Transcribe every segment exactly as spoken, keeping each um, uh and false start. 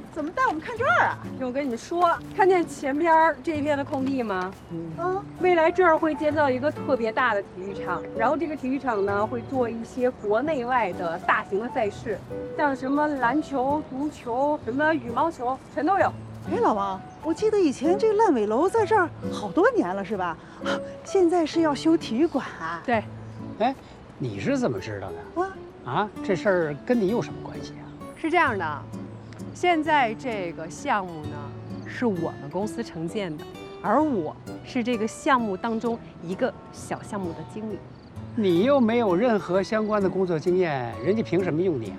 怎么带我们看这儿啊？ 我跟你们说，看见前边这一片的空地吗？ 嗯， 未来这儿会建造一个特别大的体育场，然后这个体育场呢会做一些国内外的大型的赛事，像什么篮球、足球、什么羽毛球，全都有。 哎，老王，我记得以前这个烂尾楼在这儿好多年了，是吧？啊，现在是要修体育馆啊？ 对， 哎，你是怎么知道的？ 啊， 啊，这事儿跟你有什么关系啊？ 是这样的，现在这个项目呢是我们公司承建的，而我是这个项目当中一个小项目的经理。 你又没有任何相关的工作经验，人家凭什么用你啊？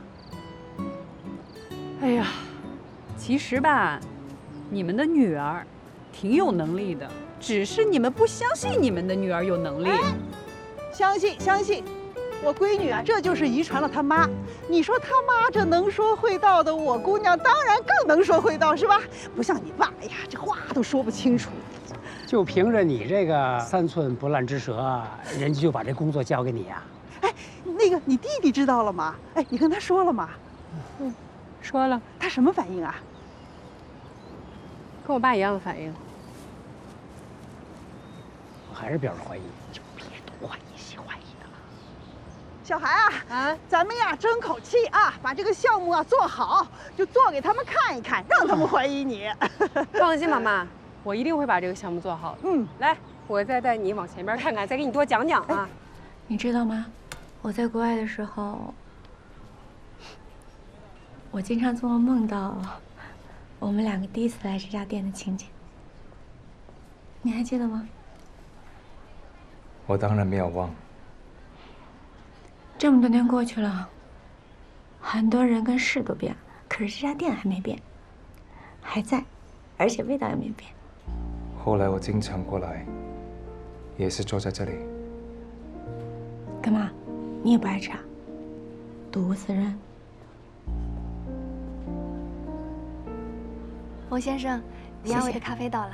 哎呀，其实吧，你们的女儿挺有能力的，只是你们不相信你们的女儿有能力。 哎，相信相信，我闺女啊，这就是遗传了她妈。你说她妈这能说会道的，我姑娘当然更能说会道，是吧？不像你爸，哎呀，这话都说不清楚。 就凭着你这个三寸不烂之舌，人家就把这工作交给你呀？ 哎，那个你弟弟知道了吗？哎，你跟他说了吗？ 嗯，说了， 他什么反应啊？ 跟我爸一样的反应。 我还是表示怀疑。 就别多怀疑西怀疑的了。小孩啊， 啊， 咱们呀争口气啊，把这个项目啊做好，就做给他们看一看，让他们怀疑你。 放心吧，妈，我一定会把这个项目做好的。 嗯， 来，我再带你往前边看看，再给你多讲讲啊。 你知道吗？我在国外的时候，我经常做梦梦到我们两个第一次来这家店的情景。你还记得吗？ 我当然没有忘。 这么多年过去了，很多人跟事都变了，可是这家店还没变，还在，而且味道也没变。 后来我经常过来，也是坐在这里。 干嘛？你也不爱吃啊？睹物思人。 翁先生，李亚伟的咖啡到了。